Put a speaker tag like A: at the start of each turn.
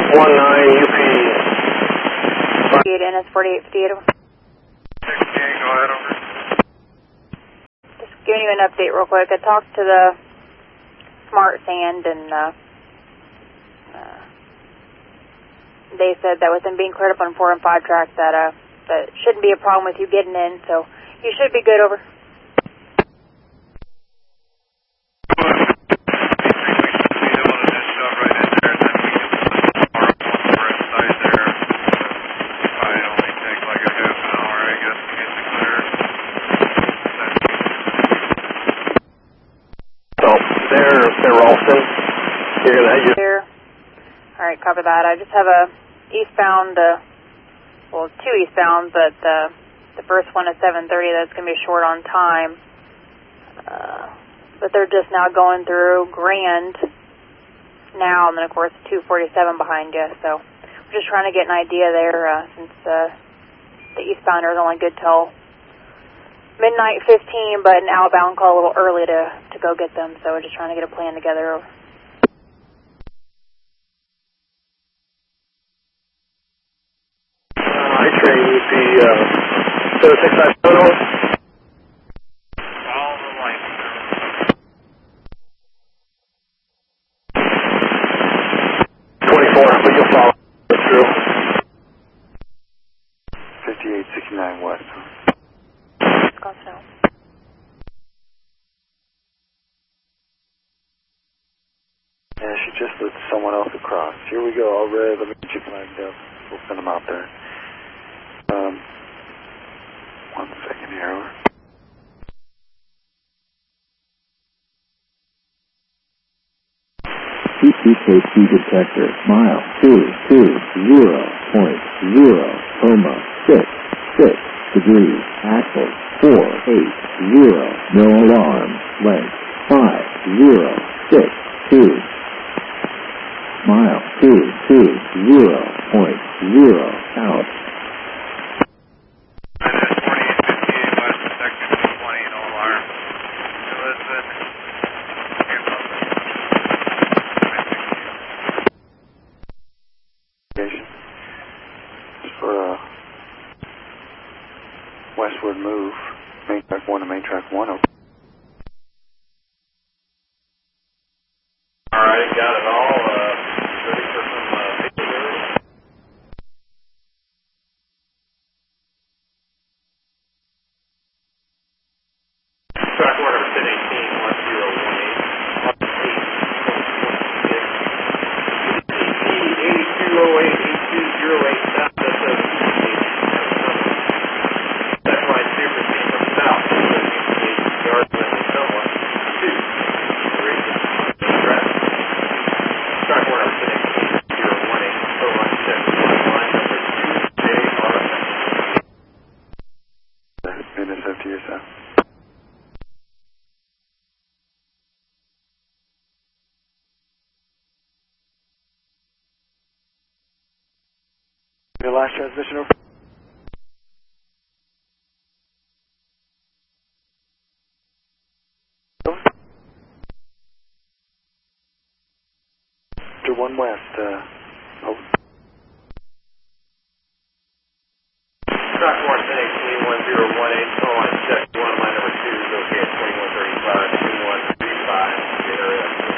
A: UP.
B: 48 NS 4858 over.
A: 68, go ahead, over.
B: Just giving you an update real quick. I talked to the Smart Sand and they said that with them being cleared up on 4 and 5 track that shouldn't be a problem with you getting in, so you should be good, over. Alright, copy that. I just have a eastbound, well, 2 eastbound, but the first one is 7:30. That's going to be short on time. But they're just now going through Grand now, and then, of course, 247 behind you. So we're just trying to get an idea there since the eastbounder is only good till midnight 15, but an outbound call a little early to go get them. So we're just trying to get a plan together.
A: Train UP 0657. Follow the light. 24, but you'll follow it through. 5869 west. Yeah, she just let someone else across. Here we go, all red. Let me get you flagged up. We'll send them out there. 1 second here, over.
C: CCKT detector, mile 220.0, 6 degrees, axle 480, no alarm, length 5062, mile 220.0, out.
A: For westward move, main track 1 to main track 1. Okay. Alright, got it all. Ready for some track order 1018 1018 8208 south. Your last transmission over. To 1 west, over.